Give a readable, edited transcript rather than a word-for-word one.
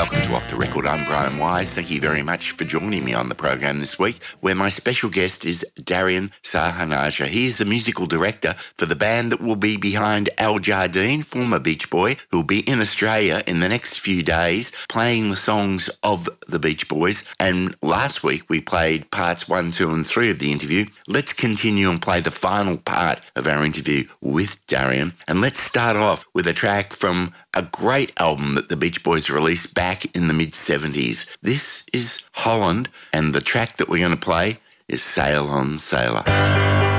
Welcome to Off the Record. I'm Brian Wise. Thank you very much for joining me on the program this week, where my special guest is Darian Sahanaja. He is the musical director for the band that will be behind Al Jardine, former Beach Boy, who will be in Australia in the next few days playing the songs of the Beach Boys. And last week we played parts 1, 2 and 3 of the interview. Let's continue and play the final part of our interview with Darian. And let's start off with a track from a great album that the Beach Boys released back in the mid-70s. This is Holland, and the track that we're going to play is Sail On Sailor.